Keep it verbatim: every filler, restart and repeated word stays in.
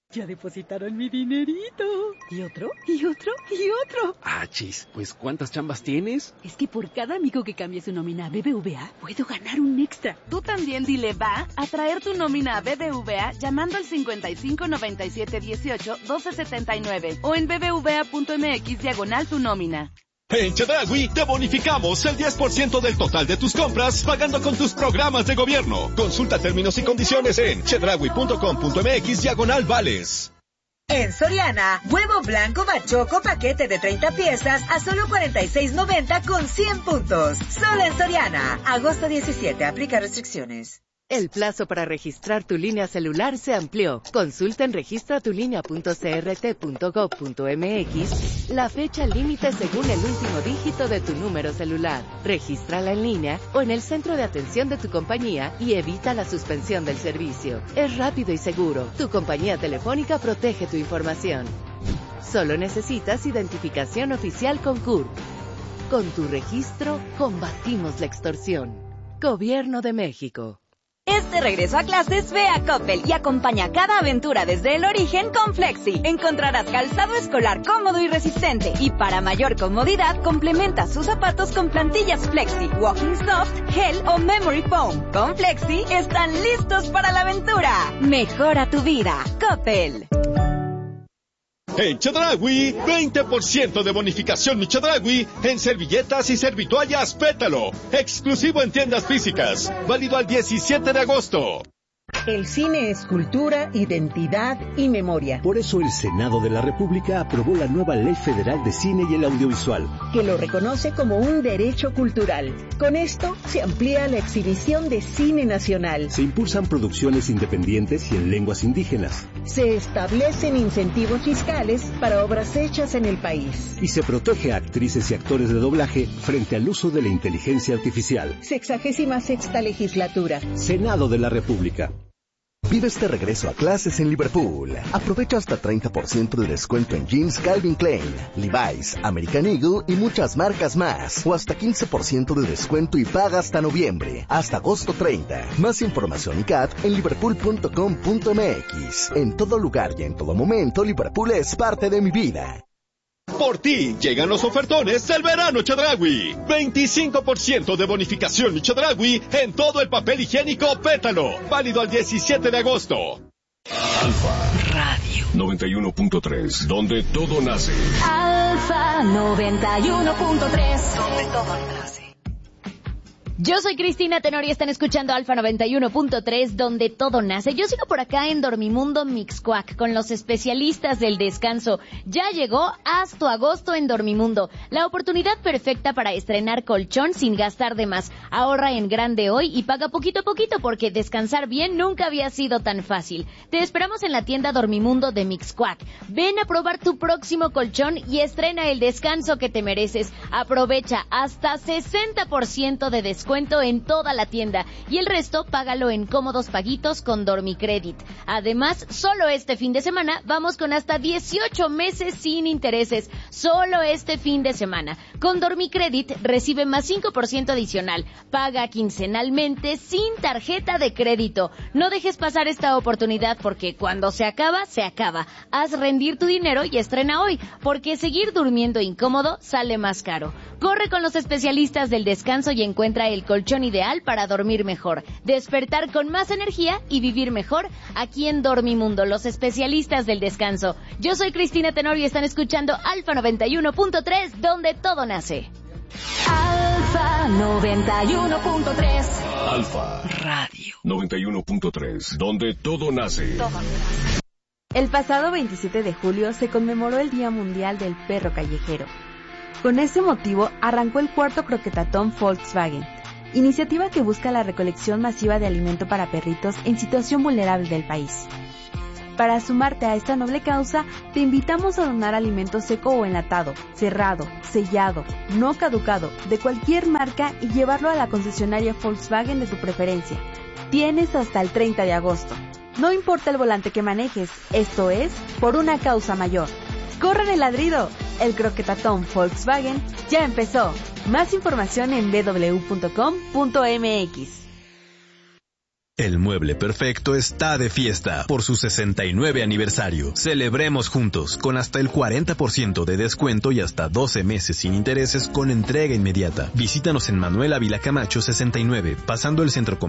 Ya depositaron mi dinerito. ¿Y otro? ¿Y otro? ¿Y otro? Ah, chis, pues ¿cuántas chambas tienes? Es que por cada amigo que cambie su nómina a B B V A, puedo ganar un extra. Tú también dile va a traer tu nómina a B B V A llamando al cincuenta y cinco noventa y siete dieciocho doce setenta y nueve o en bbva.mx diagonal tu nómina. En Chedraui te bonificamos el diez por ciento del total de tus compras pagando con tus programas de gobierno. Consulta términos y condiciones en chedraui.com.mx diagonal vales. En Soriana, huevo blanco bachoco paquete de treinta piezas a solo cuarenta y seis noventa con cien puntos. Solo en Soriana. Agosto diecisiete. Aplica restricciones. El plazo para registrar tu línea celular se amplió. Consulta en registratulinea punto c r t punto gov punto m x la fecha límite según el último dígito de tu número celular. Regístrala en línea o en el centro de atención de tu compañía y evita la suspensión del servicio. Es rápido y seguro. Tu compañía telefónica protege tu información. Solo necesitas identificación oficial con C U R P. Con tu registro, combatimos la extorsión. Gobierno de México. Este regreso a clases, ve a Coppel y acompaña cada aventura desde el origen con Flexi. Encontrarás calzado escolar cómodo y resistente. Y para mayor comodidad, complementa sus zapatos con plantillas Flexi, Walking Soft, Gel o Memory Foam. Con Flexi, están listos para la aventura. Mejora tu vida. Coppel. En Chedraui, veinte por ciento de bonificación Mi Chedraui en servilletas y servitoallas Pétalo. Exclusivo en tiendas físicas. Válido al diecisiete de agosto. El cine es cultura, identidad y memoria. Por eso el Senado de la República aprobó la nueva Ley Federal de Cine y el Audiovisual, que lo reconoce como un derecho cultural. Con esto se amplía la exhibición de cine nacional. Se impulsan producciones independientes y en lenguas indígenas. Se establecen incentivos fiscales para obras hechas en el país. Y se protege a actrices y actores de doblaje frente al uso de la inteligencia artificial. Sexagésima sexta legislatura. Senado de la República. Vive este regreso a clases en Liverpool. Aprovecha hasta treinta por ciento de descuento en jeans Calvin Klein, Levi's, American Eagle y muchas marcas más. O hasta quince por ciento de descuento y paga hasta noviembre, hasta agosto treinta. Más información y C A T en liverpool punto com punto m x. En todo lugar y en todo momento, Liverpool es parte de mi vida. Por ti, llegan los ofertones del verano Chedraui. veinticinco por ciento de bonificación Mi Chedraui en todo el papel higiénico Pétalo. Válido al diecisiete de agosto. Alfa Radio noventa y uno punto tres, donde todo nace. Alfa noventa y uno punto tres, donde todo nace. Yo soy Cristina Tenor y están escuchando Alfa noventa y uno punto tres, donde todo nace. Yo sigo por acá en Dormimundo Mixcoac con los especialistas del descanso. Ya llegó hasta agosto en Dormimundo. La oportunidad perfecta para estrenar colchón sin gastar de más. Ahorra en grande hoy y paga poquito a poquito porque descansar bien nunca había sido tan fácil. Te esperamos en la tienda Dormimundo de Mixcoac. Ven a probar tu próximo colchón y estrena el descanso que te mereces. Aprovecha hasta sesenta por ciento de descuento en toda la tienda y el resto págalo en cómodos paguitos con Dormicredit. Además, solo este fin de semana vamos con hasta dieciocho meses sin intereses. Solo este fin de semana. Con Dormicredit recibe más cinco por ciento adicional. Paga quincenalmente sin tarjeta de crédito. No dejes pasar esta oportunidad porque cuando se acaba, se acaba. Haz rendir tu dinero y estrena hoy, porque seguir durmiendo incómodo sale más caro. Corre con los especialistas del descanso y encuentra el colchón ideal para dormir mejor, despertar con más energía y vivir mejor aquí en Dormimundo, los especialistas del descanso. Yo soy Cristina Tenor y están escuchando Alfa noventa y uno punto tres, donde todo nace. Alfa noventa y uno punto tres. Alfa Radio noventa y uno punto tres, donde todo nace. Todo nace. El pasado veintisiete de julio se conmemoró el Día Mundial del Perro Callejero. Con ese motivo arrancó el cuarto croquetatón Volkswagen, iniciativa que busca la recolección masiva de alimento para perritos en situación vulnerable del país. Para sumarte a esta noble causa, te invitamos a donar alimento seco o enlatado, cerrado, sellado, no caducado, de cualquier marca y llevarlo a la concesionaria Volkswagen de tu preferencia. Tienes hasta el treinta de agosto. No importa el volante que manejes, esto es por una causa mayor. ¡Corran el ladrido! El croquetatón Volkswagen ya empezó. Más información en w w w punto com punto m x. El mueble perfecto está de fiesta por su sesenta y nueve aniversario. Celebremos juntos con hasta el cuarenta por ciento de descuento y hasta doce meses sin intereses con entrega inmediata. Visítanos en Manuel Ávila Camacho sesenta y nueve, pasando el centro comercial